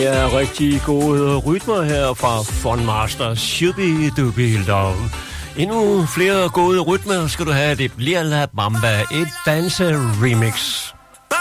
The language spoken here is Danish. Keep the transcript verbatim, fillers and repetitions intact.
Det er rigtig gode rytmer her fra Funmaster. Shubi Dubi Love. Endnu flere gode rytmer skal du have. Det bliver La Bamba, et danse remix.